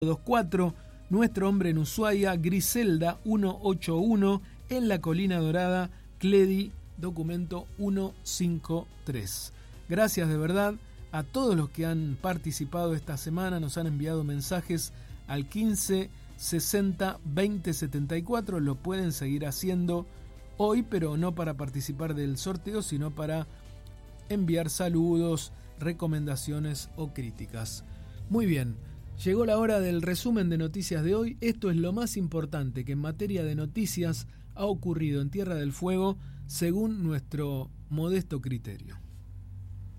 24, Nuestro Hombre en Ushuaia, Griselda 181, en la Colina Dorada, Cledi, documento 153. Gracias de verdad a todos los que han participado esta semana, nos han enviado mensajes al 15 60 20 74, lo pueden seguir haciendo hoy, pero no para participar del sorteo, sino para enviar saludos, recomendaciones o críticas. Muy bien, llegó la hora del resumen de noticias de hoy. Esto es lo más importante que en materia de noticias ha ocurrido en Tierra del Fuego según nuestro modesto criterio.